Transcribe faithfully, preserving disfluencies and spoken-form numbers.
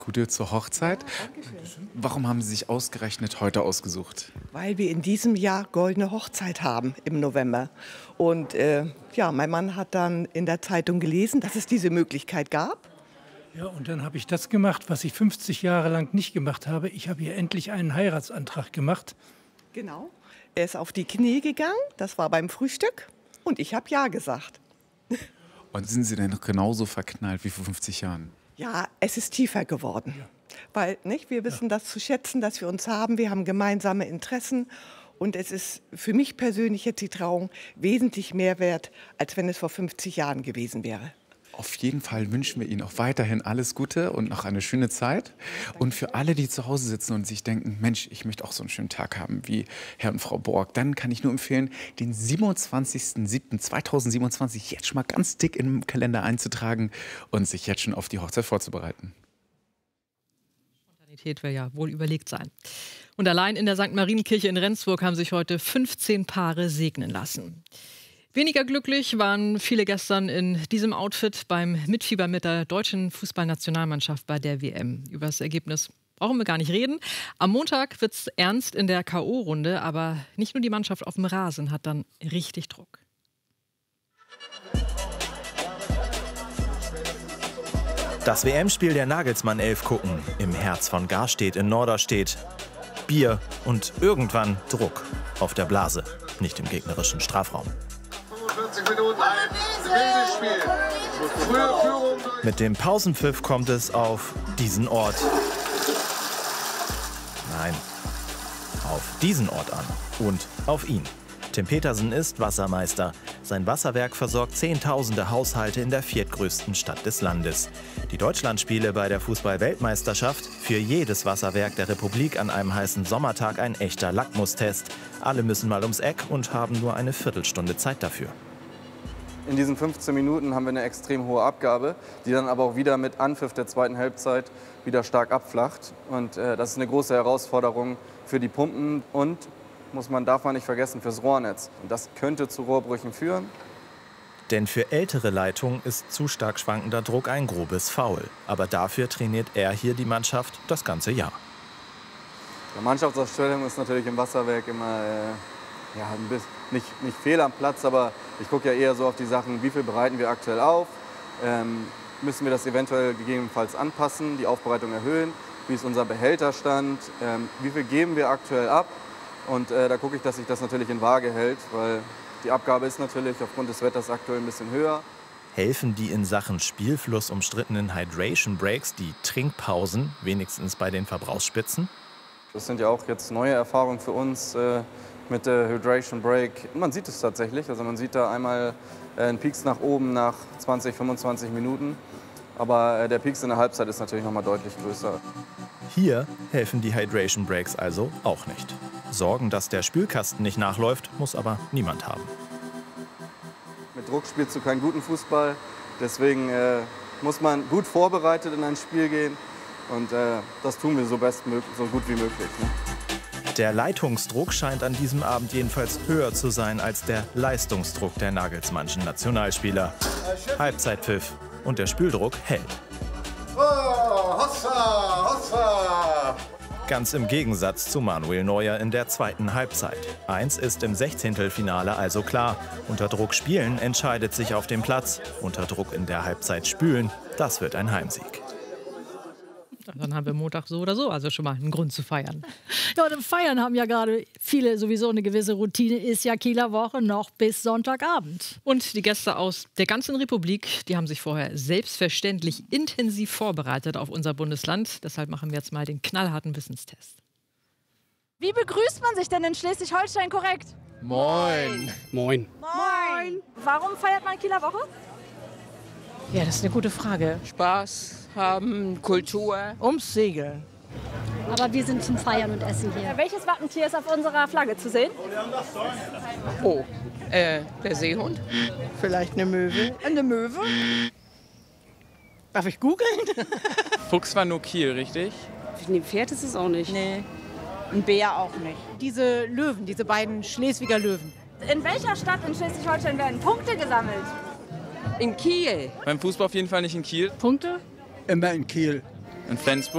Gute zur Hochzeit. Warum haben Sie sich ausgerechnet heute ausgesucht? Weil wir in diesem Jahr goldene Hochzeit haben im November. Und äh, ja, mein Mann hat dann in der Zeitung gelesen, dass es diese Möglichkeit gab. Ja, und dann habe ich das gemacht, was ich fünfzig Jahre lang nicht gemacht habe. Ich habe hier endlich einen Heiratsantrag gemacht. Genau. Er ist auf die Knie gegangen, das war beim Frühstück. Und ich habe ja gesagt. Und sind Sie denn noch genauso verknallt wie vor fünfzig Jahren? Ja, es ist tiefer geworden. Ja. Weil nicht, wir wissen ja. das zu schätzen, dass wir uns haben. Wir haben gemeinsame Interessen. Und es ist für mich persönlich jetzt die Trauung wesentlich mehr wert, als wenn es vor fünfzig Jahren gewesen wäre. Auf jeden Fall wünschen wir Ihnen auch weiterhin alles Gute und noch eine schöne Zeit. Und für alle, die zu Hause sitzen und sich denken, Mensch, ich möchte auch so einen schönen Tag haben wie Herr und Frau Borg, dann kann ich nur empfehlen, den siebenundzwanzigsten siebten zweitausendsiebenundzwanzig jetzt schon mal ganz dick im Kalender einzutragen und sich jetzt schon auf die Hochzeit vorzubereiten. Spontanität will ja wohl überlegt sein. Und allein in der Sankt Marienkirche in Rendsburg haben sich heute fünfzehn Paare segnen lassen. Weniger glücklich waren viele gestern in diesem Outfit beim Mitfiebern mit der deutschen Fußballnationalmannschaft bei der W M. Über das Ergebnis brauchen wir gar nicht reden. Am Montag wird es ernst in der K O-Runde, aber nicht nur die Mannschaft auf dem Rasen hat dann richtig Druck. Das W M-Spiel der Nagelsmann elf gucken, im Herz von Garstedt in Norderstedt. Bier und irgendwann Druck auf der Blase, nicht im gegnerischen Strafraum. Mit dem Pausenpfiff kommt es auf diesen Ort. Nein, auf diesen Ort an und auf ihn. Tim Petersen ist Wassermeister. Sein Wasserwerk versorgt Zehntausende Haushalte in der viertgrößten Stadt des Landes. Die Deutschlandspiele bei der Fußball-Weltmeisterschaft, für jedes Wasserwerk der Republik an einem heißen Sommertag ein echter Lackmustest. Alle müssen mal ums Eck und haben nur eine Viertelstunde Zeit dafür. In diesen fünfzehn Minuten haben wir eine extrem hohe Abgabe, die dann aber auch wieder mit Anpfiff der zweiten Halbzeit wieder stark abflacht. Und äh, das ist eine große Herausforderung für die Pumpen und, muss man, darf man nicht vergessen, fürs Rohrnetz. Und das könnte zu Rohrbrüchen führen. Denn für ältere Leitungen ist zu stark schwankender Druck ein grobes Foul. Aber dafür trainiert er hier die Mannschaft das ganze Jahr. Die Mannschaftsaufstellung ist natürlich im Wasserwerk immer äh, ja, ein bisschen, nicht, nicht fehl am Platz, aber ich gucke ja eher so auf die Sachen, wie viel bereiten wir aktuell auf, ähm, müssen wir das eventuell gegebenenfalls anpassen, die Aufbereitung erhöhen, wie ist unser Behälterstand, ähm, wie viel geben wir aktuell ab. Und äh, da gucke ich, dass sich das natürlich in Waage hält, weil die Abgabe ist natürlich aufgrund des Wetters aktuell ein bisschen höher. Helfen die in Sachen Spielfluss umstrittenen Hydration Breaks, die Trinkpausen, wenigstens bei den Verbrauchsspitzen? Das sind ja auch jetzt neue Erfahrungen für uns äh, mit der Hydration Break. Man sieht es tatsächlich, also man sieht da einmal äh, einen Peaks nach oben nach zwanzig, fünfundzwanzig Minuten. Aber äh, der Peaks in der Halbzeit ist natürlich noch mal deutlich größer. Hier helfen die Hydration Breaks also auch nicht. Sorgen, dass der Spülkasten nicht nachläuft, muss aber niemand haben. Mit Druck spielst du keinen guten Fußball. Deswegen äh, muss man gut vorbereitet in ein Spiel gehen. Und äh, das tun wir so, bestmöglich, so gut wie möglich. Ne? Der Leitungsdruck scheint an diesem Abend jedenfalls höher zu sein als der Leistungsdruck der Nagelsmannschen Nationalspieler. Halbzeitpfiff und der Spüldruck hält. Oh, Hossa, Hossa! Ganz im Gegensatz zu Manuel Neuer in der zweiten Halbzeit. Eins ist im Sechzehntelfinale also klar. Unter Druck spielen entscheidet sich auf dem Platz. Unter Druck in der Halbzeit spülen, das wird ein Heimsieg. Dann haben wir Montag so oder so, also schon mal einen Grund zu feiern. Ja, und im Feiern haben ja gerade viele sowieso eine gewisse Routine, ist ja Kieler Woche noch bis Sonntagabend. Und die Gäste aus der ganzen Republik, die haben sich vorher selbstverständlich intensiv vorbereitet auf unser Bundesland. Deshalb machen wir jetzt mal den knallharten Wissenstest. Wie begrüßt man sich denn in Schleswig-Holstein korrekt? Moin. Moin. Moin. Warum feiert man Kieler Woche? Ja, das ist eine gute Frage. Spaß haben, Kultur. Ums Segeln. Aber wir sind zum Feiern und Essen hier. Ja, welches Wappentier ist auf unserer Flagge zu sehen? Oh, äh, der Seehund. Vielleicht eine Möwe. Eine Möwe? Darf ich googeln? Fuchs war nur Kiel, richtig? Ein Pferd ist es auch nicht. Nee, ein Bär auch nicht. Diese Löwen, diese beiden Schleswiger Löwen. In welcher Stadt in Schleswig-Holstein werden Punkte gesammelt? In Kiel. Beim Fußball auf jeden Fall nicht in Kiel. Punkte? Immer in Kiel. In Flensburg.